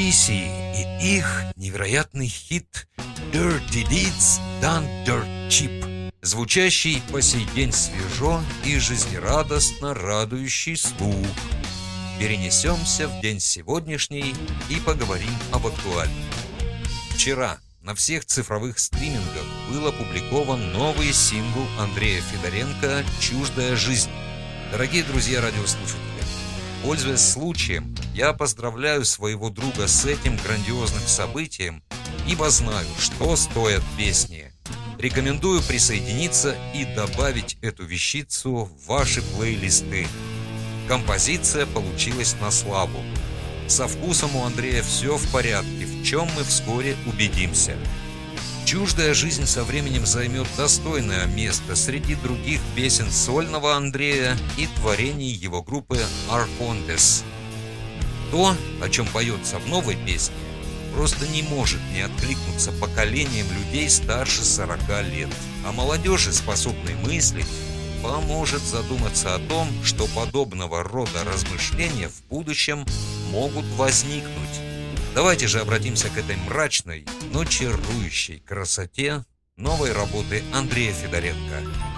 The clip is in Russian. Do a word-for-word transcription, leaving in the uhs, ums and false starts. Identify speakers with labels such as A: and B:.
A: эй си и их невероятный хит «Dirty Deeds Done Dirt Cheap», звучащий по сей день свежо и жизнерадостно радующий слух. Перенесемся в день сегодняшний и поговорим об актуальном. Вчера на всех цифровых стримингах был опубликован новый сингл Андрея Федоренко «Чуждая жизнь». Дорогие друзья радиослушатели, пользуясь случаем, я поздравляю своего друга с этим грандиозным событием, ибо знаю, что стоят песни. Рекомендую присоединиться и добавить эту вещицу в ваши плейлисты. Композиция получилась на славу. Со вкусом у Андрея все в порядке, в чем мы вскоре убедимся. «Чуждая жизнь» со временем займет достойное место среди других песен сольного Андрея и творений его группы Arcontes. То, о чем поется в новой песне, просто не может не откликнуться поколением людей старше сорока лет, а молодежи, способной мыслить, поможет задуматься о том, что подобного рода размышления в будущем могут возникнуть. Давайте же обратимся к этой мрачной, но чарующей красоте новой работы Андрея Федоренко.